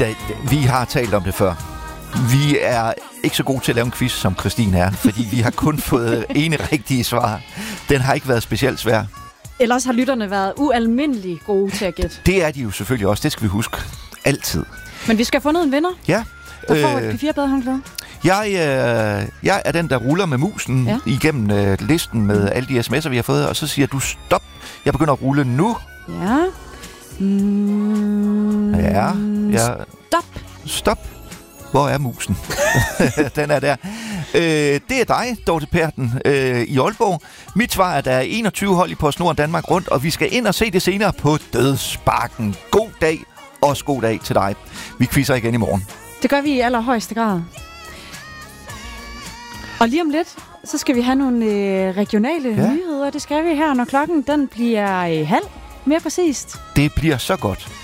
Ida, vi har talt om det før. Vi er ikke så gode til at lave en quiz, som Christine er, fordi vi har kun fået ene rigtige svar. Den har ikke været specielt svær. Ellers har lytterne været ualmindeligt gode til at gætte. Det er de jo selvfølgelig også, det skal vi huske. Altid. Men vi skal have fundet en vinder. Ja. Der får et P4-badehåndklæde. Jeg er den, der ruller med musen igennem listen med alle de sms'er, vi har fået, og så siger du stop. Jeg begynder at rulle nu. Ja. Ja. Stop. Hvor er musen? Den er der. Det er dig, Dorte Perten, i Aalborg. Mit svar er, at der er 21 hold i PostNord Danmark rundt, og vi skal ind og se det senere på Dødsbakken. God dag, også god dag til dig. Vi quizzer igen i morgen. Det gør vi i allerhøjeste grad. Og lige om lidt, så skal vi have nogle regionale nyheder. Det skal vi her, når klokken den bliver halv, mere præcist. Det bliver så godt.